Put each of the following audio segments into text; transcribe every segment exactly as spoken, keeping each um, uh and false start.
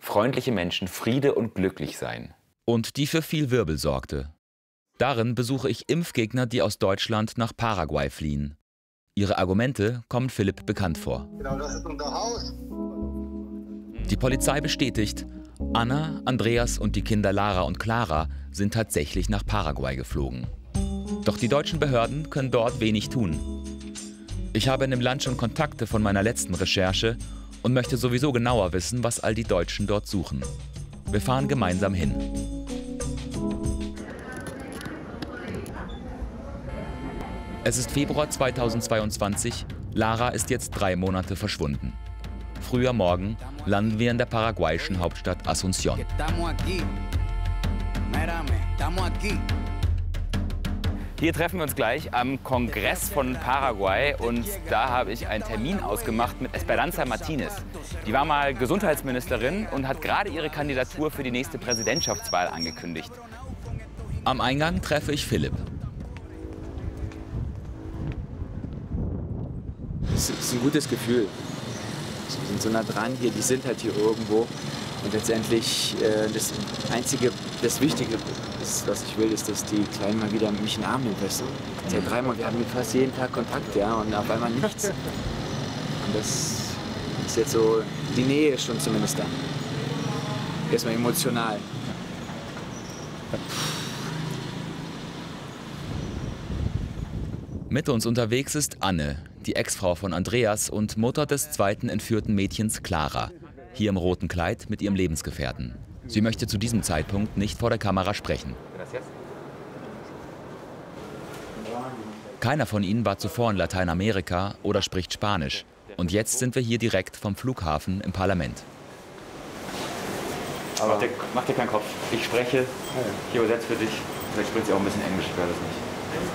freundliche Menschen Friede und glücklich seien. Und die für viel Wirbel sorgte. Darin besuche ich Impfgegner, die aus Deutschland nach Paraguay fliehen. Ihre Argumente kommen Philipp bekannt vor. Genau, das ist unser Haus. Die Polizei bestätigt, Anna, Andreas und die Kinder Lara und Clara sind tatsächlich nach Paraguay geflogen. Doch die deutschen Behörden können dort wenig tun. Ich habe in dem Land schon Kontakte von meiner letzten Recherche und möchte sowieso genauer wissen, was all die Deutschen dort suchen. Wir fahren gemeinsam hin. Es ist Februar zweitausendzweiundzwanzig, Lara ist jetzt drei Monate verschwunden. Früher morgen landen wir in der paraguayischen Hauptstadt Asunción. Hier treffen wir uns gleich am Kongress von Paraguay und da habe ich einen Termin ausgemacht mit Esperanza Martínez. Die war mal Gesundheitsministerin und hat gerade ihre Kandidatur für die nächste Präsidentschaftswahl angekündigt. Am Eingang treffe ich Philipp. Es ist ein gutes Gefühl. Wir sind so nah dran hier, die sind halt hier irgendwo. Und letztendlich äh, das Einzige, das Wichtige, ist, was ich will, ist, dass die Kleinen mal wieder mich in den Arm nehmen. Weißt du? Seit drei Monaten, wir haben fast jeden Tag Kontakt, ja, und auf einmal nichts. Und das ist jetzt so, die Nähe ist schon zumindest da. Erstmal emotional. Mit uns unterwegs ist Anne, die Ex-Frau von Andreas und Mutter des zweiten entführten Mädchens Clara, hier im roten Kleid mit ihrem Lebensgefährten. Sie möchte zu diesem Zeitpunkt nicht vor der Kamera sprechen. Keiner von ihnen war zuvor in Lateinamerika oder spricht Spanisch. Und jetzt sind wir hier direkt vom Flughafen im Parlament. Aber mach dir, mach dir keinen Kopf. Ich spreche, ich übersetze für dich. Vielleicht spricht sie auch ein bisschen Englisch, ich weiß es nicht.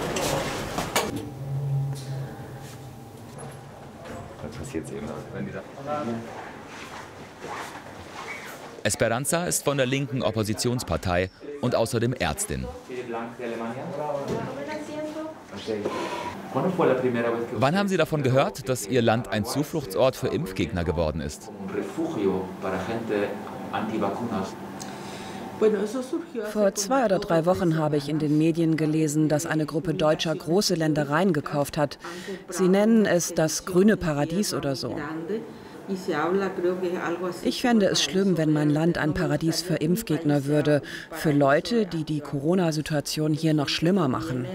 Das passiert eben, wenn dieser... Esperanza ist von der linken Oppositionspartei und außerdem Ärztin. Wann haben Sie davon gehört, dass Ihr Land ein Zufluchtsort für Impfgegner geworden ist? Vor zwei oder drei Wochen habe ich in den Medien gelesen, dass eine Gruppe Deutscher große Ländereien gekauft hat. Sie nennen es das grüne Paradies oder so. Ich fände es schlimm, wenn mein Land ein Paradies für Impfgegner würde, für Leute, die die Corona-Situation hier noch schlimmer machen.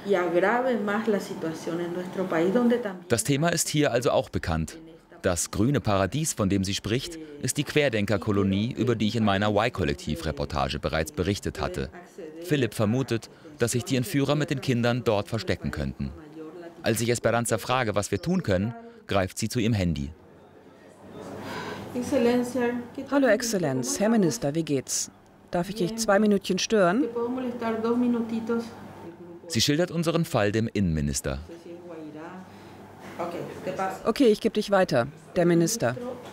Das Thema ist hier also auch bekannt. Das grüne Paradies, von dem sie spricht, ist die Querdenkerkolonie, über die ich in meiner Y-Kollektiv-Reportage bereits berichtet hatte. Philipp vermutet, dass sich die Entführer mit den Kindern dort verstecken könnten. Als ich Esperanza frage, was wir tun können, greift sie zu ihrem Handy. Hallo Exzellenz, Herr Minister, wie geht's? Darf ich dich zwei Minütchen stören? Sie schildert unseren Fall dem Innenminister. Okay, ich gebe dich weiter. Der Minister.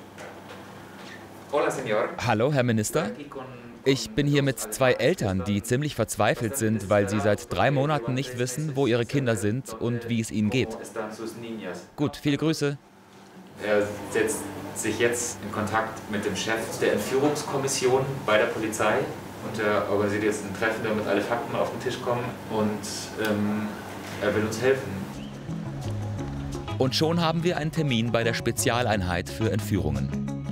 Hallo, Herr Minister. Ich bin hier mit zwei Eltern, die ziemlich verzweifelt sind, weil sie seit drei Monaten nicht wissen, wo ihre Kinder sind und wie es ihnen geht. Gut, viele Grüße. Er setzt sich jetzt in Kontakt mit dem Chef der Entführungskommission bei der Polizei und er organisiert jetzt ein Treffen, damit alle Fakten auf den Tisch kommen und ähm, er will uns helfen. Und schon haben wir einen Termin bei der Spezialeinheit für Entführungen.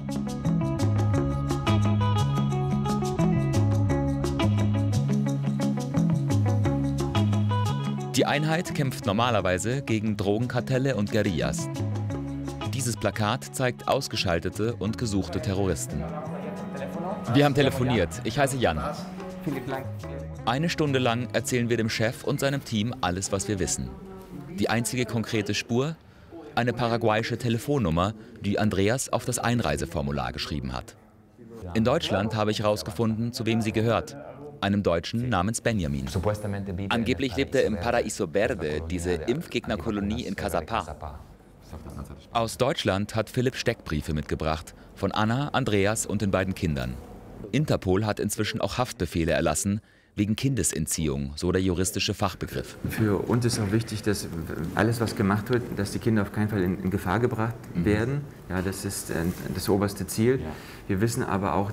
Die Einheit kämpft normalerweise gegen Drogenkartelle und Guerillas. Dieses Plakat zeigt ausgeschaltete und gesuchte Terroristen. Wir haben telefoniert. Ich heiße Jan. Eine Stunde lang erzählen wir dem Chef und seinem Team alles, was wir wissen. Die einzige konkrete Spur? Eine paraguayische Telefonnummer, die Andreas auf das Einreiseformular geschrieben hat. In Deutschland habe ich herausgefunden, zu wem sie gehört. Einem Deutschen namens Benjamin. Angeblich lebt er im Paraíso Verde, diese Impfgegnerkolonie in Caçapá. Aus Deutschland hat Philipp Steckbriefe mitgebracht, von Anna, Andreas und den beiden Kindern. Interpol hat inzwischen auch Haftbefehle erlassen, wegen Kindesentziehung, so der juristische Fachbegriff. Für uns ist auch wichtig, dass alles, was gemacht wird, dass die Kinder auf keinen Fall in, in Gefahr gebracht werden. Ja, das ist äh, das oberste Ziel. Wir wissen aber auch,